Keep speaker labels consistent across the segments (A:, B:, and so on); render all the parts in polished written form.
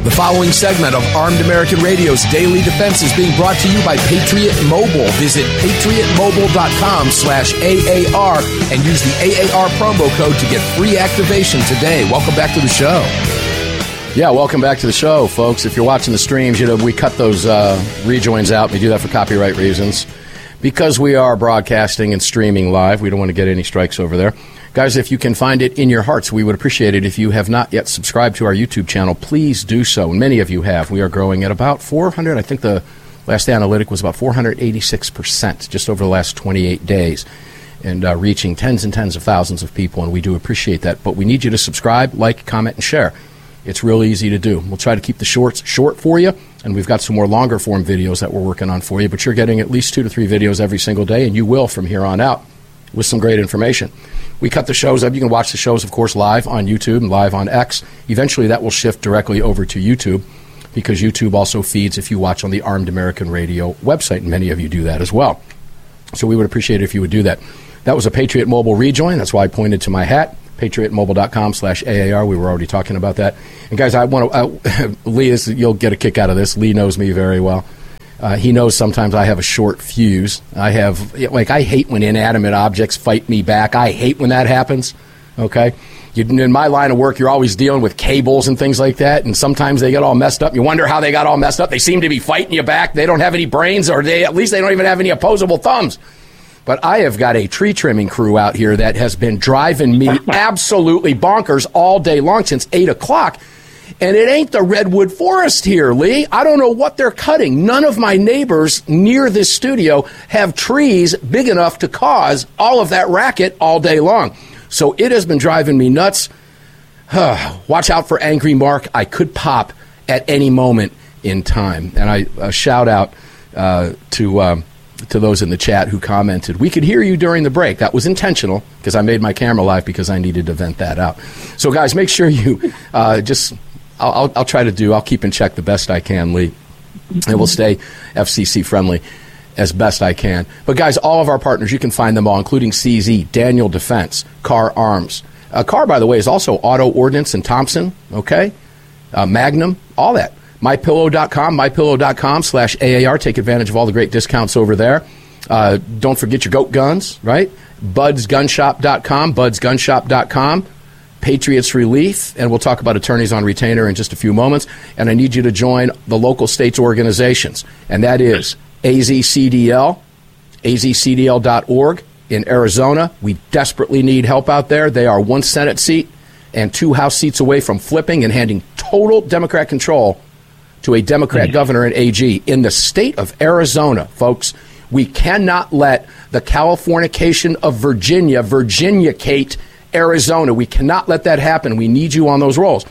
A: The following segment of Armed American Radio's Daily Defense is being brought to you by Patriot Mobile. Visit patriotmobile.com/AAR and use the AAR promo code to get free activation today. Welcome back to the show. Yeah, welcome back to the show, folks. If you're watching the streams, you know, we cut those rejoins out. We do that for copyright reasons. Because we are broadcasting and streaming live, we don't want to get any strikes over there. Guys, if you can find it in your hearts, we would appreciate it. If you have not yet subscribed to our YouTube channel, please do so. And many of you have. We are growing at about 400. I think the last analytic was about 486% just over the last 28 days. And reaching tens and tens of thousands of people, and we do appreciate that. But we need you to subscribe, like, comment, and share. It's real easy to do. We'll try to keep the shorts short for you, and we've got some more longer form videos that we're working on for you. But you're getting at least 2 to 3 videos every single day, and you will from here on out with some great information. We cut the shows up. You can watch the shows, of course, live on YouTube and live on X. Eventually, that will shift directly over to YouTube because YouTube also feeds if you watch on the Armed American Radio website, and many of you do that as well. So we would appreciate it if you would do that. That was a Patriot Mobile rejoin. That's why I pointed to my hat, patriotmobile.com/AAR. We were already talking about that. And, guys, I want to Lee, you'll get a kick out of this. Lee knows me very well. He knows sometimes I have a short fuse. I hate when inanimate objects fight me back. I hate when that happens, okay? In my line of work, you're always dealing with cables and things like that, and sometimes they get all messed up. You wonder how they got all messed up. They seem to be fighting you back. They don't have any brains, or at least they don't even have any opposable thumbs. But I have got a tree trimming crew out here that has been driving me absolutely bonkers all day long since 8 o'clock. And it ain't the redwood forest here, Lee. I don't know what they're cutting. None of my neighbors near this studio have trees big enough to cause all of that racket all day long. So it has been driving me nuts. Watch out for Angry Mark. I could pop at any moment in time. And I shout out to those in the chat who commented, we could hear you during the break. That was intentional because I made my camera live because I needed to vent that out. So, guys, make sure you I'll try to I'll keep in check the best I can, Lee. And we'll stay FCC friendly as best I can. But, guys, all of our partners, you can find them all, including CZ, Daniel Defense, Carr Arms. Carr, by the way, is also Auto Ordnance and Thompson, okay? Magnum, all that. MyPillow.com/AAR. Take advantage of all the great discounts over there. Don't forget your goat guns, right? BudsGunshop.com. Patriots Relief, and we'll talk about attorneys on retainer in just a few moments. And I need you to join the local states organizations, and that is AZCDL, azcdl.org in Arizona. We desperately need help out there. They are 1 Senate seat and 2 House seats away from flipping and handing total Democrat control to a Democrat governor and AG in the state of Arizona, folks. We cannot let the Californication of Virginia-cate Arizona. We cannot let that happen. We need you on those rolls.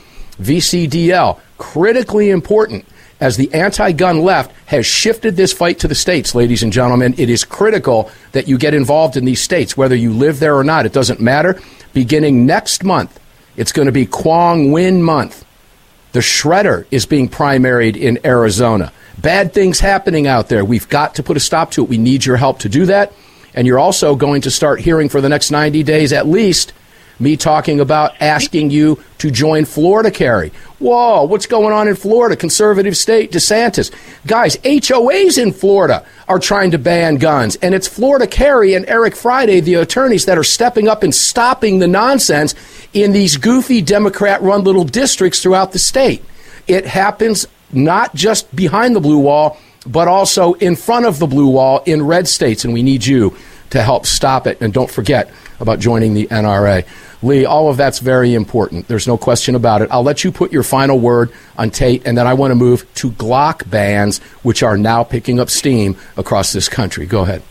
A: VCDL, critically important as the anti-gun left has shifted this fight to the states, ladies and gentlemen. It is critical that you get involved in these states, whether you live there or not. It doesn't matter. Beginning next month, it's going to be Quang Nguyen month. The shredder is being primaried in Arizona. Bad things happening out there. We've got to put a stop to it. We need your help to do that. And you're also going to start hearing for the next 90 days at least me talking about asking you to join Florida Carry. Whoa, what's going on in Florida? Conservative state, DeSantis. Guys, HOAs in Florida are trying to ban guns. And it's Florida Carry and Eric Friday, the attorneys, that are stepping up and stopping the nonsense in these goofy Democrat-run little districts throughout the state. It happens not just behind the blue wall, but also in front of the blue wall in red states. And we need you to help stop it. And don't forget about joining the NRA. Lee, all of that's very important. There's no question about it. I'll let you put your final word on Tate, and then I want to move to Glock bans, which are now picking up steam across this country. Go ahead.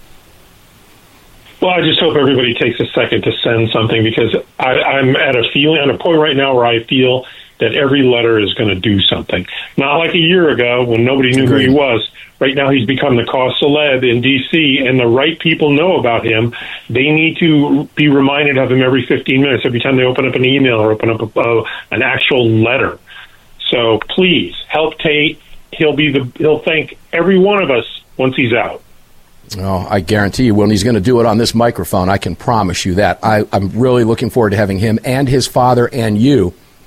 B: Well, I just hope everybody takes a second to send something, because I'm at a point right now where I feel that every letter is going to do something. Not like a year ago when nobody knew who he was. Right now he's become the cause celeb in D.C., and the right people know about him. They need to be reminded of him every 15 minutes, every time they open up an email or open up an actual letter. So please help Tate. He'll thank every one of us once he's out.
C: Oh, I guarantee you, when he's going to do it on this microphone, I can promise you that. I'm really looking forward to having him and his father and you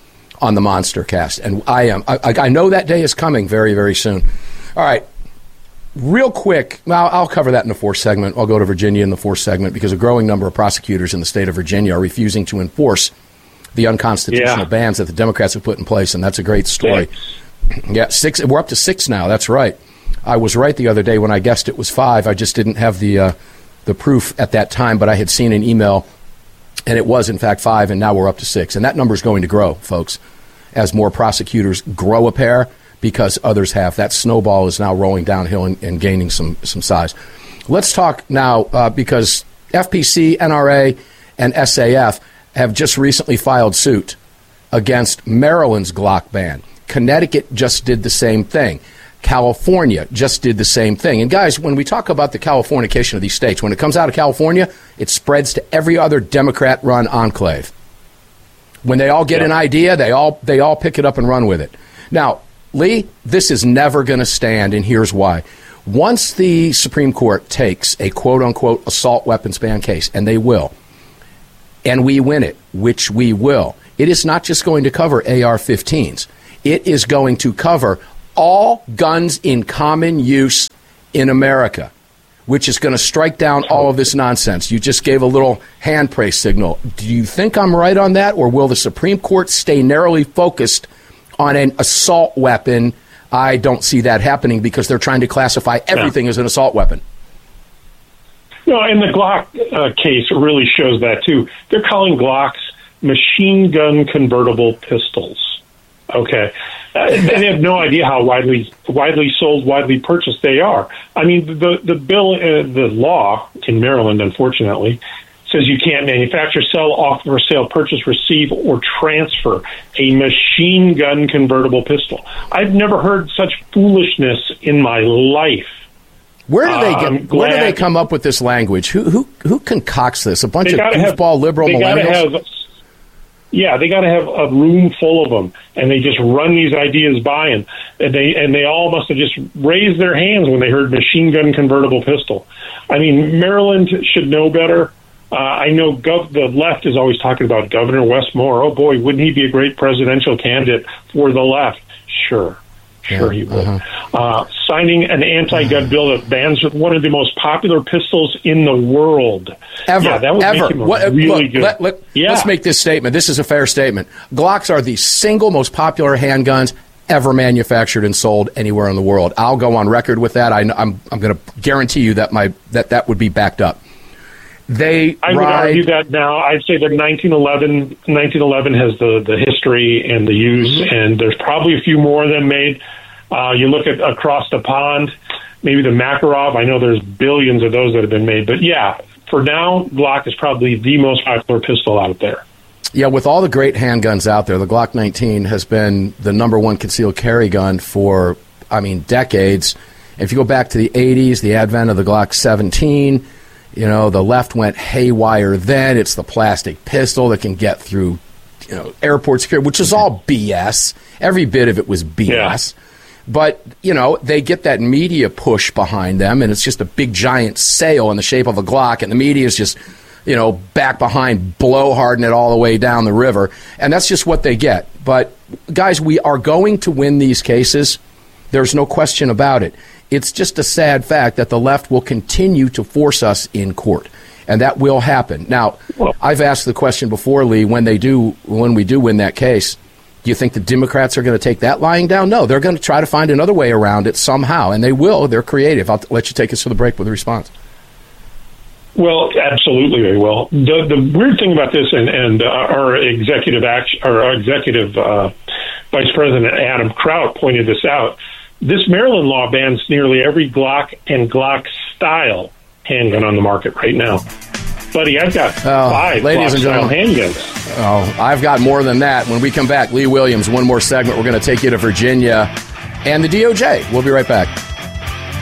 A: on the Monster Cast. And I know that day is coming very, very soon. All right. Real quick, I'll cover that in the fourth segment. I'll go to Virginia in the fourth segment because a growing number of prosecutors in the state of Virginia are refusing to enforce the unconstitutional bans that the Democrats have put in place, and that's a great story. Yeah, 6. We're up to 6 now. That's right. I was right the other day when I guessed it was 5. I just didn't have the proof at that time, but I had seen an email, and it was, in fact, 5, and now we're up to 6. And that number is going to grow, folks, as more prosecutors grow a pair because others have. That snowball is now rolling downhill and gaining some size. Let's talk now because FPC, NRA, and SAF have just recently filed suit against Maryland's Glock ban. Connecticut just did the same thing. California just did the same thing. And guys, when we talk about the Californication of these states, when it comes out of California, it spreads to every other Democrat-run enclave. When they all get an idea, they all pick it up and run with it. Now, Lee, this is never going to stand, and here's why. Once the Supreme Court takes a quote-unquote assault weapons ban case, and they will, and we win it, which we will, it is not just going to cover AR-15s. It is going to cover all guns in common use in America, which is going to strike down all of this nonsense. You just gave a little hand praise signal. Do you think I'm right on that, or will the Supreme Court stay narrowly focused on an assault weapon? I don't see that happening because they're trying to classify everything as an assault weapon.
B: No, and the Glock case really shows that, too. They're calling Glocks machine gun convertible pistols. Okay. They have no idea how widely sold, widely purchased they are. I mean, the bill, the law in Maryland, unfortunately, says you can't manufacture, sell, offer for sale, purchase, receive, or transfer a machine gun convertible pistol. I've never heard such foolishness in my life.
A: Where do they come up with this language? Who concocts this? A bunch of goofball liberal millennials?
B: They got to have a room full of them, and they just run these ideas by, and they all must have just raised their hands when they heard machine gun convertible pistol. I mean, Maryland should know better. I know the left is always talking about Governor Wes Moore. Oh, boy, wouldn't he be a great presidential candidate for the left? Sure he would. Signing an anti-gun bill that bans one of the most popular pistols in the world.
A: That would make him really good.
B: Let's
A: make this statement. This is a fair statement. Glocks are the single most popular handguns ever manufactured and sold anywhere in the world. I'll go on record with that. I'm going to guarantee you that that would be backed up. I would argue that now. I'd say that 1911 has the history and the use, and there's probably a few more of them made. You look at across the pond, maybe the Makarov. I know there's billions of those that have been made. But, for now, Glock is probably the most popular pistol out there. Yeah, with all the great handguns out there, the Glock 19 has been the number one concealed carry gun for, decades. If you go back to the 80s, the advent of the Glock 17, the left went haywire then. It's the plastic pistol that can get through, airport security, which is all BS. Every bit of it was BS. Yeah. But, they get that media push behind them, and it's just a big, giant sail in the shape of a Glock, and the media is just, back behind, blowharding it all the way down the river. And that's just what they get. But, guys, we are going to win these cases. There's no question about it. It's just a sad fact that the left will continue to force us in court, and that will happen. Now, I've asked the question before, Lee, when we do win that case, do you think the Democrats are going to take that lying down? No, they're going to try to find another way around it somehow, and they will. They're creative. I'll let you take us to the break with a response. Well, absolutely they will. The weird thing about this, and our executive Vice President Adam Kraut pointed this out, this Maryland law bans nearly every Glock and Glock-style handgun on the market right now. Buddy, I've got 5 Glock-style handguns. Oh, I've got more than that. When we come back, Lee Williams, one more segment. We're going to take you to Virginia and the DOJ. We'll be right back.